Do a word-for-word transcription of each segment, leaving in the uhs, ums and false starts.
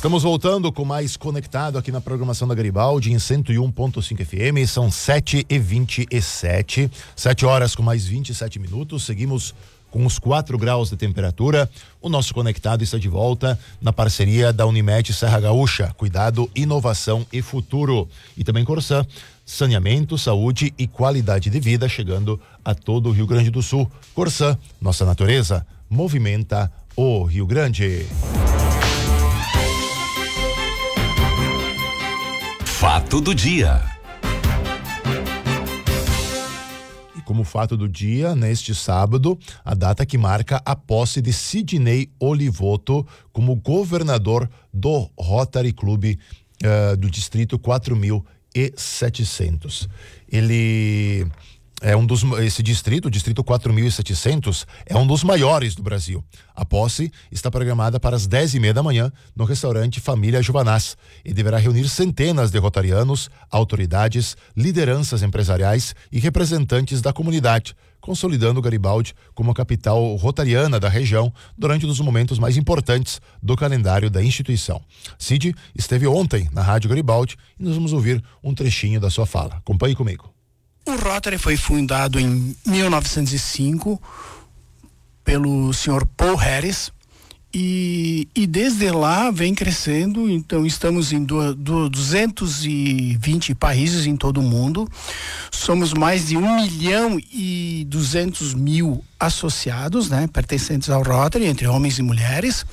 Estamos voltando com mais Conectado aqui na programação da Garibaldi em cento e um ponto cinco F M. São sete e vinte e sete, sete horas com mais vinte e sete minutos. Seguimos com os quatro graus de temperatura. O nosso Conectado está de volta na parceria da Unimed Serra Gaúcha. Cuidado, inovação e futuro. E também Corsã, saneamento, saúde e qualidade de vida, chegando a todo o Rio Grande do Sul. Corsã, nossa natureza movimenta o Rio Grande. Fato do dia. E como fato do dia, neste sábado, a data que marca a posse de Sidney Olivoto como governador do Rotary Club uh, do Distrito quatro mil e setecentos. Ele é um dos, esse distrito, o Distrito quatro mil e setecentos, é um dos maiores do Brasil. A posse está programada para as dez e meia da manhã no restaurante Família Juvanás e deverá reunir centenas de rotarianos, autoridades, lideranças empresariais e representantes da comunidade, consolidando Garibaldi como a capital rotariana da região durante um dos momentos mais importantes do calendário da instituição. Cid esteve ontem na Rádio Garibaldi e nós vamos ouvir um trechinho da sua fala. Acompanhe comigo. O Rotary foi fundado em mil novecentos e cinco pelo senhor Paul Harris e, e desde lá vem crescendo. Então estamos em do, do duzentos e vinte países em todo o mundo. Somos mais de um milhão e duzentos mil associados, né, pertencentes ao Rotary, entre homens e mulheres.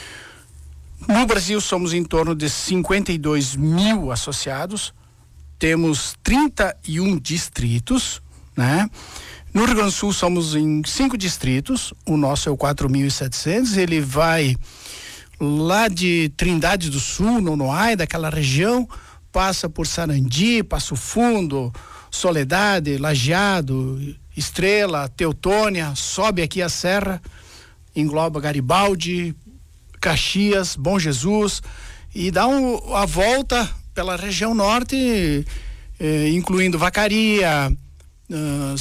No Brasil somos em torno de cinquenta e dois mil associados. Temos trinta e um distritos, né? No Rio Grande do Sul somos em cinco distritos, o nosso é o quatro mil e setecentos, ele vai lá de Trindade do Sul, Nonoai, daquela região, passa por Sarandi, Passo Fundo, Soledade, Lajeado, Estrela, Teutônia, sobe aqui a serra, engloba Garibaldi, Caxias, Bom Jesus e dá um, a volta pela região norte, eh, incluindo Vacaria, uh,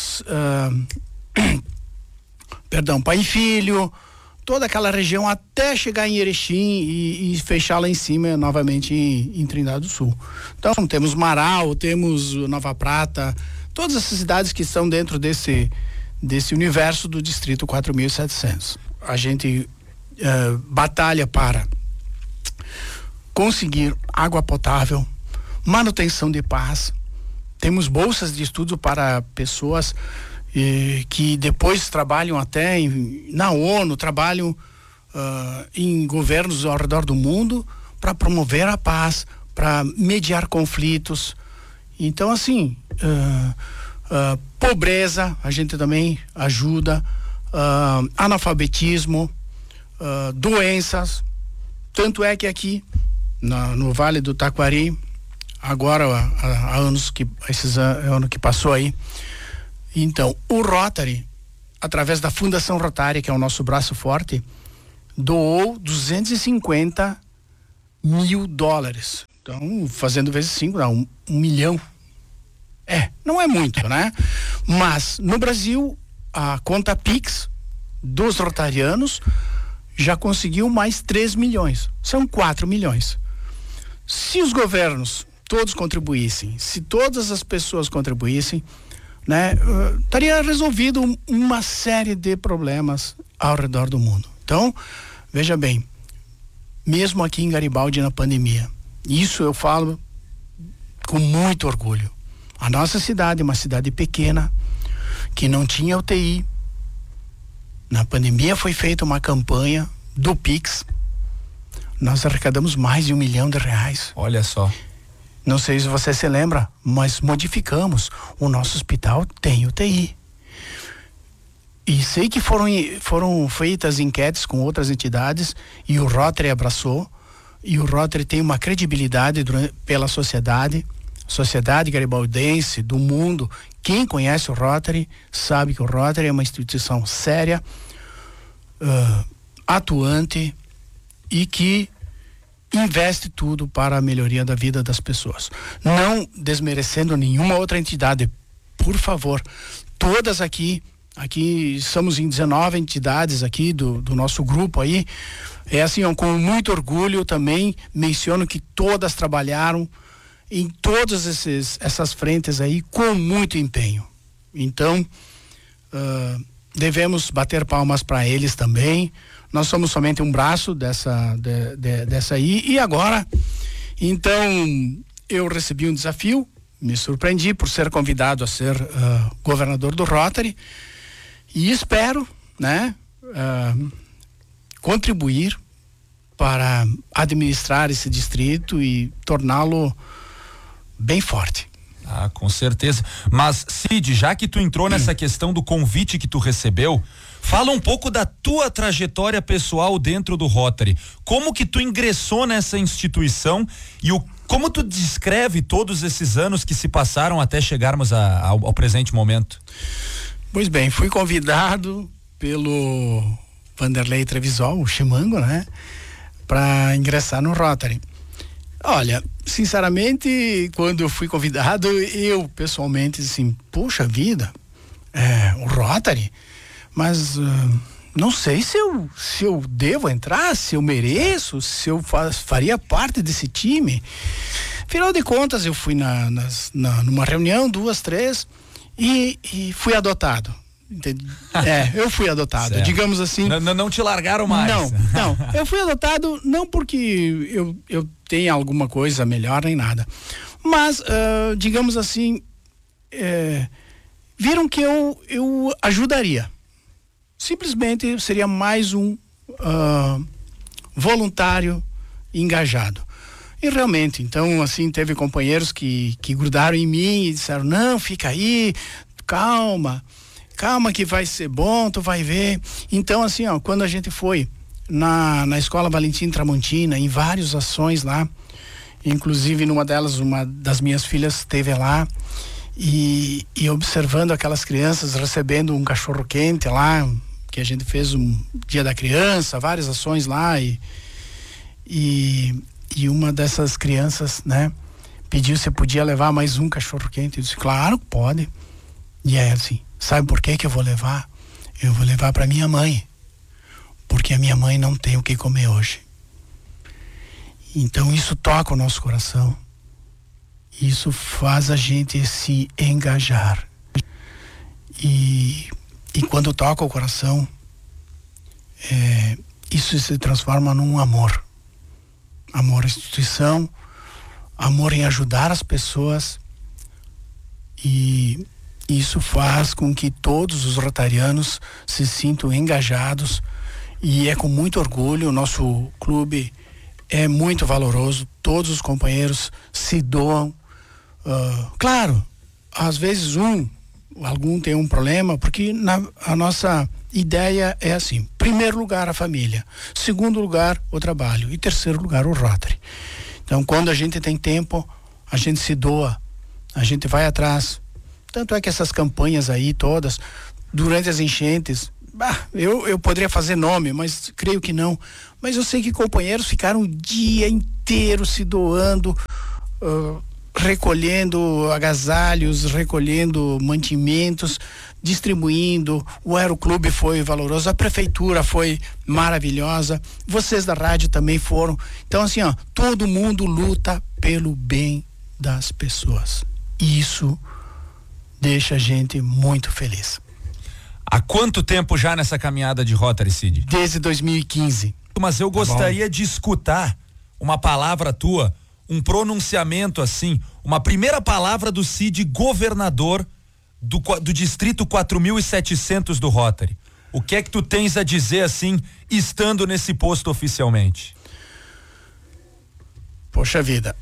uh, perdão, Pai e Filho, toda aquela região até chegar em Erechim e, e fechar lá em cima novamente em, em Trindade do Sul. Então temos Marau, temos Nova Prata, todas essas cidades que estão dentro desse, desse universo do Distrito quatro mil e setecentos. A gente uh, batalha para conseguir água potável, manutenção de paz. Temos bolsas de estudo para pessoas eh, que depois trabalham até em, na ONU, trabalham uh, em governos ao redor do mundo para promover a paz, para mediar conflitos. Então, assim, uh, uh, pobreza, a gente também ajuda, uh, analfabetismo, uh, doenças. Tanto é que aqui Na, no Vale do Taquari, agora há, há anos que esses ano que passou aí. Então, o Rotary, através da Fundação Rotária, que é o nosso braço forte, doou duzentos e cinquenta mil dólares. Então, fazendo vezes cinco, dá um, um milhão. É, não é muito, né? Mas no Brasil, a conta Pix dos rotarianos já conseguiu mais três milhões. São quatro milhões. Se os governos todos contribuíssem, se todas as pessoas contribuíssem, né, uh, estaria resolvido uma série de problemas ao redor do mundo. Então, veja bem, mesmo aqui em Garibaldi na pandemia, isso eu falo com muito orgulho. A nossa cidade é uma cidade pequena, que não tinha U T I. Na pandemia foi feita uma campanha do Pix. Nós arrecadamos mais de um milhão de reais. Olha só. Não sei se você se lembra, mas modificamos. O nosso hospital tem U T I. E sei que foram, foram feitas enquetes com outras entidades e o Rotary abraçou. E o Rotary tem uma credibilidade durante, pela sociedade, sociedade garibaldense, do mundo. Quem conhece o Rotary sabe que o Rotary é uma instituição séria, uh, atuante e que investe tudo para a melhoria da vida das pessoas. Não desmerecendo nenhuma outra entidade, por favor. Todas aqui Aqui somos em dezenove entidades aqui do, do nosso grupo aí. É assim, ó, com muito orgulho também menciono que todas trabalharam em todas esses, essas frentes aí com muito empenho. Então, uh, devemos bater palmas para eles também. Nós somos somente um braço dessa, de, de, dessa aí. E agora, então, eu recebi um desafio, me surpreendi por ser convidado a ser uh, governador do Rotary. E espero, né, uh, contribuir para administrar esse distrito e torná-lo bem forte. Ah, com certeza. Mas, Cid, já que tu entrou nessa questão do convite que tu recebeu, fala um pouco da tua trajetória pessoal dentro do Rotary. Como que tu ingressou nessa instituição e o, como tu descreve todos esses anos que se passaram até chegarmos a, ao, ao presente momento? Pois bem, fui convidado pelo Vanderlei Trevisol, o Chimango, né, para ingressar no Rotary. Olha, sinceramente, quando eu fui convidado, eu pessoalmente, assim, puxa vida, é, o Rotary, mas uh, não sei se eu, se eu devo entrar, se eu mereço, se eu faz, faria parte desse time. Afinal de contas, eu fui na, nas, na, numa reunião, duas, três, e, e fui adotado. Entendi. É, eu fui adotado, certo. Digamos assim. Não, não te largaram mais. Não, não. Eu fui adotado não porque eu, eu tenha alguma coisa melhor nem nada, mas, uh, digamos assim, é, viram que eu, eu ajudaria. Simplesmente seria mais um uh, voluntário engajado. E realmente, então, assim, teve companheiros que, que grudaram em mim e disseram, não, fica aí, calma. Calma que vai ser bom, tu vai ver. Então, assim, ó, quando a gente foi na, na Escola Valentim Tramontina, em várias ações lá, inclusive numa delas, uma das minhas filhas esteve lá, e, e observando aquelas crianças recebendo um cachorro quente lá, que a gente fez um dia da criança, várias ações lá, e, e, e uma dessas crianças, né, pediu se podia levar mais um cachorro quente. Eu disse, claro, pode. E é assim, sabe por que que eu vou levar? Eu vou levar para minha mãe, porque a minha mãe não tem o que comer hoje. Então isso toca o nosso coração, isso faz a gente se engajar, e, e quando toca o coração, é, isso se transforma num amor, amor à instituição, amor em ajudar as pessoas, e isso faz com que todos os rotarianos se sintam engajados, e é com muito orgulho. O nosso clube é muito valoroso, todos os companheiros se doam. Uh, claro, às vezes um, algum tem um problema, porque na, a nossa ideia é assim: primeiro lugar a família, segundo lugar o trabalho e terceiro lugar o Rotary. Então, quando a gente tem tempo, a gente se doa, a gente vai atrás. Tanto é que essas campanhas aí todas, durante as enchentes, bah, eu, eu poderia fazer nome, mas creio que não. Mas eu sei que companheiros ficaram o dia inteiro se doando, uh, recolhendo agasalhos, recolhendo mantimentos, distribuindo. O Aeroclube foi valoroso, a prefeitura foi maravilhosa, vocês da rádio também foram. Então, assim, ó, todo mundo luta pelo bem das pessoas. Isso deixa a gente muito feliz. Há quanto tempo já nessa caminhada de Rotary, Cid? Desde dois mil e quinze. Mas eu Tá gostaria bom. de escutar uma palavra tua, um pronunciamento assim, uma primeira palavra do Cid, governador do, do distrito quatro mil e setecentos do Rotary. O que é que tu tens a dizer assim, estando nesse posto oficialmente? Poxa vida.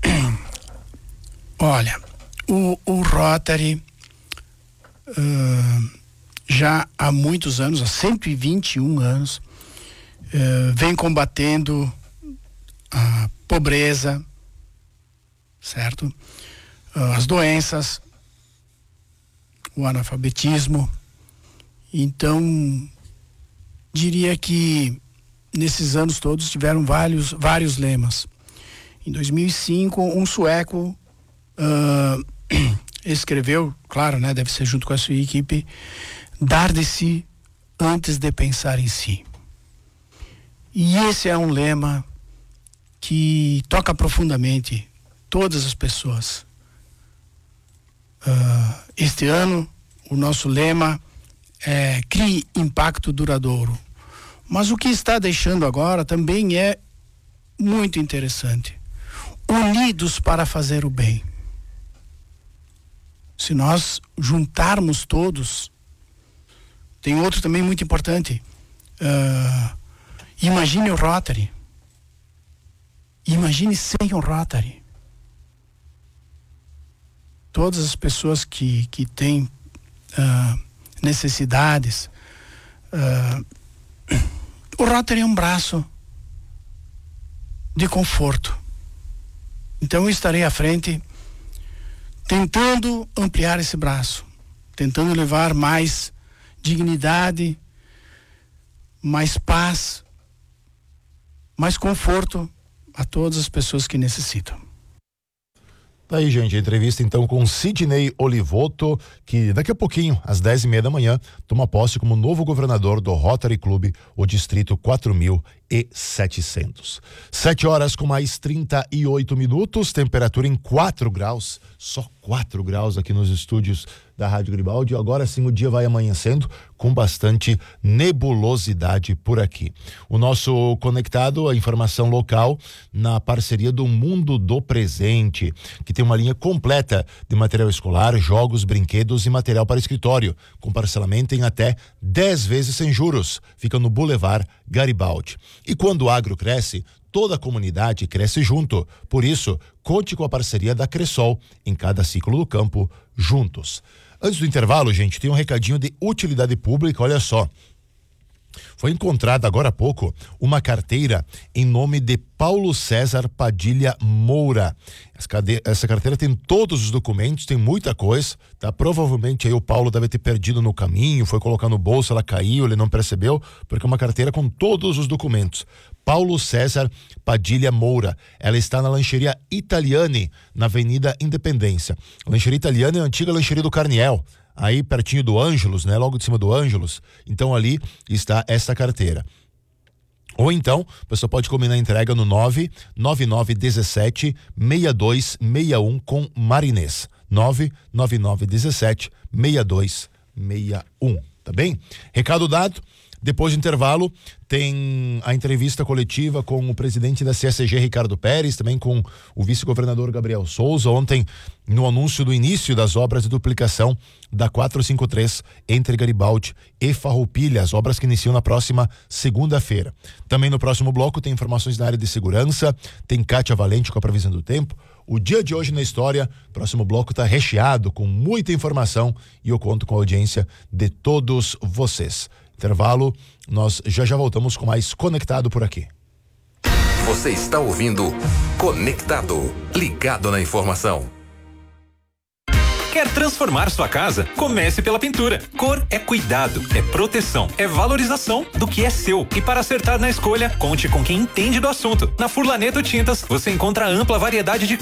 Olha, o, o Rotary uh, já há muitos anos, há cento e vinte e um anos, uh, vem combatendo a pobreza, certo? Uh, as doenças, o analfabetismo. Então, diria que nesses anos todos tiveram vários, vários lemas. Em dois mil e cinco, um sueco uh, escreveu, claro, né, deve ser junto com a sua equipe, dar de si antes de pensar em si. E esse é um lema que toca profundamente todas as pessoas. Uh, este ano, o nosso lema é crie impacto duradouro. Mas o que está deixando agora também é muito interessante. Unidos para fazer o bem. Se nós juntarmos todos, tem outro também muito importante. Uh, imagine o Rotary. Imagine sem o Rotary. Todas as pessoas que, que têm uh, necessidades. Uh, o Rotary é um braço de conforto. Então eu estarei à frente tentando ampliar esse braço, tentando levar mais dignidade, mais paz, mais conforto a todas as pessoas que necessitam. Tá aí, gente, a entrevista então com Sidnei Olivoto, que daqui a pouquinho, às dez e meia da manhã, toma posse como novo governador do Rotary Clube, o distrito quatro mil e setecentos. Sete horas com mais trinta e oito minutos, temperatura em quatro graus, só quatro graus aqui nos estúdios da Rádio Garibaldi. Agora sim o dia vai amanhecendo com bastante nebulosidade por aqui. O nosso conectado, a informação local, na parceria do Mundo do Presente, que tem uma linha completa de material escolar, jogos, brinquedos e material para escritório, com parcelamento em até dez vezes sem juros. Fica no Boulevard Garibaldi. E quando o agro cresce, toda a comunidade cresce junto. Por isso, conte com a parceria da Cressol em cada ciclo do campo, juntos. Antes do intervalo, gente, tem um recadinho de utilidade pública, olha só. Foi encontrada agora há pouco uma carteira em nome de Paulo César Padilha Moura. Essa carteira tem todos os documentos, tem muita coisa, tá? Provavelmente aí o Paulo deve ter perdido no caminho, foi colocar no bolso, ela caiu, ele não percebeu, porque é uma carteira com todos os documentos. Paulo César Padilha Moura. Ela está na Lancheria Italiane, na Avenida Independência. A Lancheria Italiane é a antiga Lancheria do Carniel, aí pertinho do Ângelos, né? Logo de cima do Ângelos. Então ali está essa carteira. Ou então, a pessoa pode combinar a entrega no nove nove nove um sete seis dois seis um com Marinês. nove nove nove um sete seis dois seis um, tá bem? Recado dado. Depois do intervalo, tem a entrevista coletiva com o presidente da C S G, Ricardo Pérez, também com o vice-governador Gabriel Souza, ontem no anúncio do início das obras de duplicação da quatrocentos e cinquenta e três entre Garibaldi e Farroupilha, as obras que iniciam na próxima segunda-feira. Também no próximo bloco tem informações da área de segurança, tem Kátia Valente com a previsão do tempo. O dia de hoje na história, próximo bloco está recheado com muita informação e eu conto com a audiência de todos vocês. Intervalo, nós já já voltamos com mais Conectado por aqui. Você está ouvindo Conectado, ligado na informação. Quer transformar sua casa? Comece pela pintura. Cor é cuidado, é proteção, é valorização do que é seu. E para acertar na escolha, conte com quem entende do assunto. Na Furlaneto Tintas, você encontra ampla variedade de